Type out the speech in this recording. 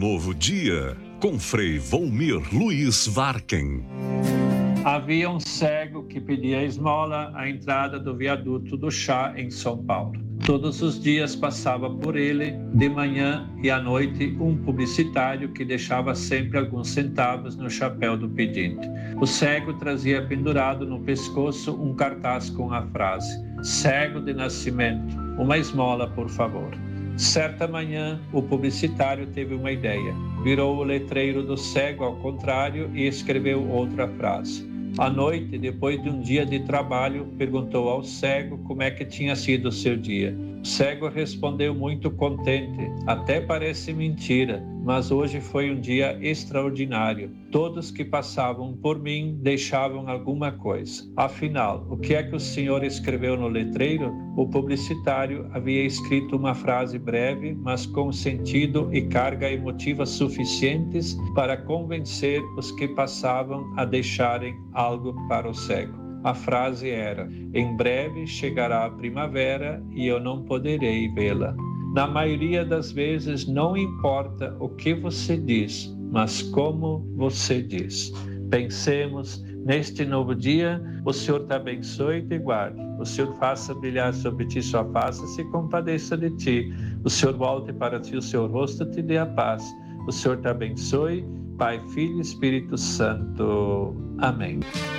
novo dia, com Frei Volmir Luiz Varken. Havia um cego que pedia esmola à entrada do viaduto do Chá, em São Paulo. Todos os dias passava por ele, de manhã e à noite, um publicitário que deixava sempre alguns centavos no chapéu do pedinte. O cego trazia pendurado no pescoço um cartaz com a frase: "Cego de nascimento, uma esmola, por favor." Certa manhã, o publicitário teve uma ideia. Virou o letreiro do cego ao contrário e escreveu outra frase. À noite, depois de um dia de trabalho, perguntou ao cego como é que tinha sido o seu dia. O cego respondeu muito contente: "Até parece mentira, mas hoje foi um dia extraordinário. Todos que passavam por mim deixavam alguma coisa." Afinal, o que é que o senhor escreveu no letreiro? O publicitário havia escrito uma frase breve, mas com sentido e carga emotiva suficientes para convencer os que passavam a deixarem algo para o cego. A frase era: "Em breve chegará a primavera e eu não poderei vê-la." Na maioria das vezes, não importa o que você diz, mas como você diz. Pensemos neste novo dia. O Senhor te abençoe e te guarde. O Senhor faça brilhar sobre ti sua face e se compadeça de ti. O Senhor volte para ti o seu rosto e te dê a paz. O Senhor te abençoe, Pai, Filho e Espírito Santo. Amém.